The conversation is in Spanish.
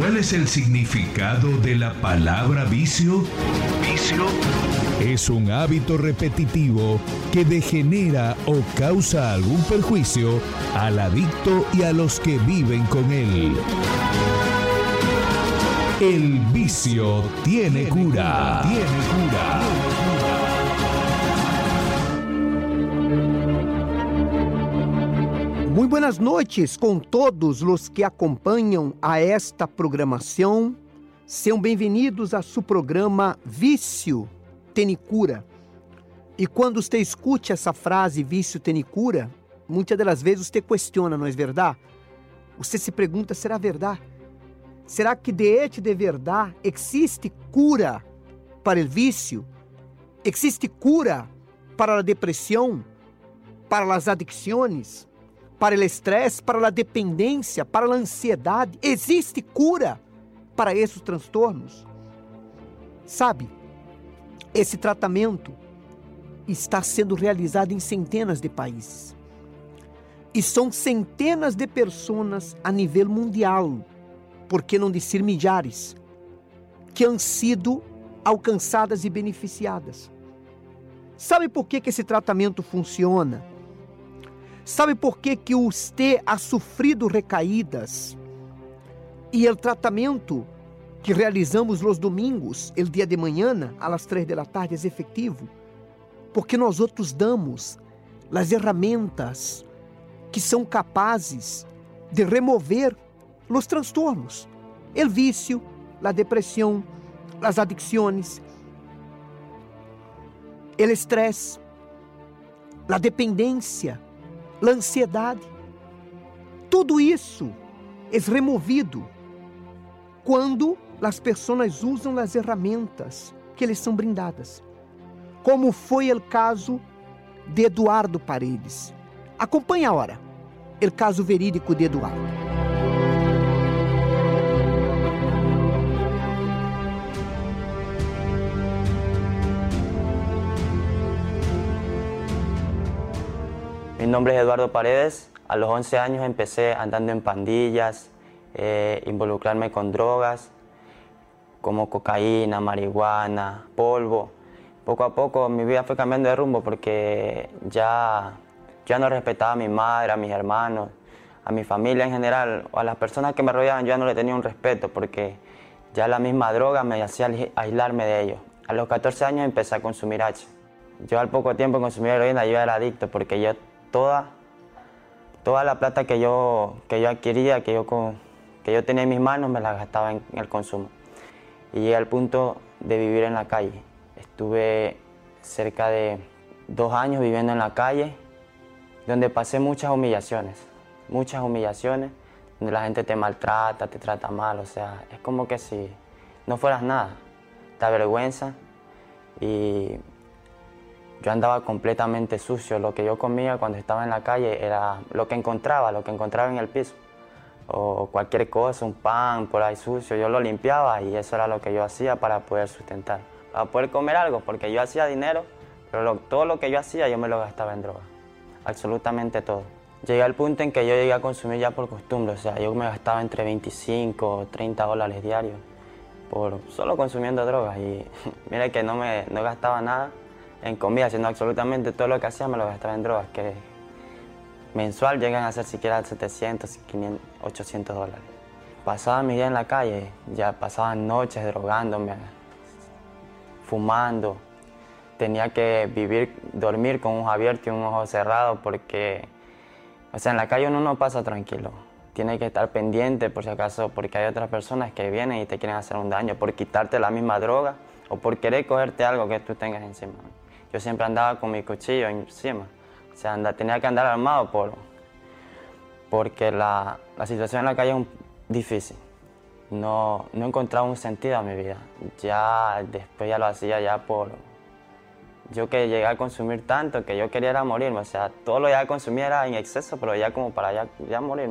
¿Cuál es el significado de la palabra vicio? Vicio es un hábito repetitivo que degenera o causa algún perjuicio al adicto y a los que viven con él. El vicio tiene cura. Muy buenas noches com todos os que acompanham a esta programação. Sejam bem-vindos a seu programa Vício Tem Cura. E quando você escute essa frase, vício tem cura, muitas das vezes você questiona, não é verdade? Você se pergunta, será verdade? Será que de verdade existe cura para o vício? Existe cura para a depressão? Para as adicções? Para o estresse, para a dependência, para a ansiedade? Existe cura para esses transtornos? Sabe, esse tratamento está sendo realizado em centenas de países. E são centenas de pessoas a nível mundial, por que não dizer milhares, que han sido alcançadas e beneficiadas. Sabe por que esse tratamento funciona? Sabe por que você ha sofrido recaídas? E o tratamento que realizamos nos domingos, o dia de manhã, às 3 da tarde, é efetivo? Porque nós outros damos as ferramentas que são capazes de remover os transtornos, o vício, a depressão, as adicções, o estresse, a dependência, a ansiedade. Tudo isso é removido quando as pessoas usam as ferramentas que lhes são brindadas, como foi o caso de Eduardo Paredes. Acompanhe agora o caso verídico de Eduardo. Mi nombre es Eduardo Paredes. A los 11 años empecé andando en pandillas, involucrarme con drogas como cocaína, marihuana, polvo. Poco a poco mi vida fue cambiando de rumbo porque ya no respetaba a mi madre, a mis hermanos, a mi familia en general, o a las personas que me rodeaban. Yo ya no le tenía un respeto porque ya la misma droga me hacía aislarme de ellos. A los 14 años empecé a consumir H. Yo al poco tiempo consumí heroína, yo era adicto porque yo toda la plata que yo adquiría, que yo tenía en mis manos, me la gastaba en el consumo. Y llegué al punto de vivir en la calle. Estuve cerca de 2 años viviendo en la calle, donde pasé muchas humillaciones, donde la gente te maltrata, te trata mal, o sea, es como que si no fueras nada, te avergüenza. Y yo andaba completamente sucio. Lo que yo comía cuando estaba en la calle era lo que encontraba en el piso. O cualquier cosa, un pan por ahí sucio, yo lo limpiaba y eso era lo que yo hacía para poder sustentar. Para poder comer algo, porque yo hacía dinero, pero todo lo que yo hacía yo me lo gastaba en droga. Absolutamente todo. Llegué al punto en que yo llegué a consumir ya por costumbre, o sea, yo me gastaba entre 25 o 30 dólares diarios por solo consumiendo drogas. Y mira que no gastaba nada en comida, sino absolutamente todo lo que hacía me lo gastaba en drogas, que mensual llegan a ser siquiera 700, 500, 800 dólares. Pasaba mi día en la calle, ya pasaban noches drogándome, fumando. Tenía que dormir con un ojo abierto y un ojo cerrado porque, o sea, en la calle uno no pasa tranquilo. Tiene que estar pendiente por si acaso, porque hay otras personas que vienen y te quieren hacer un daño por quitarte la misma droga o por querer cogerte algo que tú tengas encima. Yo siempre andaba con mi cuchillo encima, o sea, tenía que andar armado porque la situación en la calle es difícil. No encontraba un sentido a mi vida. Ya después ya lo hacía ya yo que llegué a consumir tanto que yo quería era morirme, o sea, todo lo que ya consumía era en exceso, pero ya como para ya morirme.